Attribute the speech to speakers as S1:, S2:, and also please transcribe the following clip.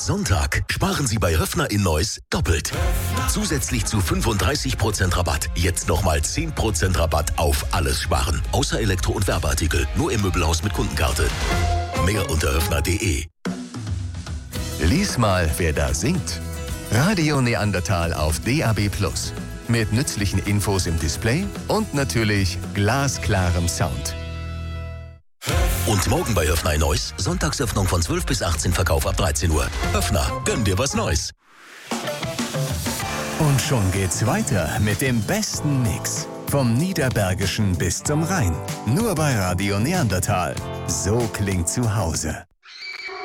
S1: Sonntag sparen Sie bei Höffner in Neuss doppelt. Zusätzlich zu 35% Rabatt. Jetzt nochmal 10% Rabatt auf alles sparen. Außer Elektro- und Werbeartikel. Nur im Möbelhaus mit Kundenkarte. Mehr unter höffner.de.
S2: Lies mal, wer da singt. Radio Neandertal auf DAB+. Mit nützlichen Infos im Display und natürlich glasklarem Sound.
S1: Und morgen bei Höffner in Neuss, Sonntagsöffnung von 12 bis 18, Verkauf ab 13 Uhr. Höffner, gönn dir was Neues.
S2: Und schon geht's weiter mit dem besten Mix. Vom Niederbergischen bis zum Rhein. Nur bei Radio Neandertal. So klingt zu Hause.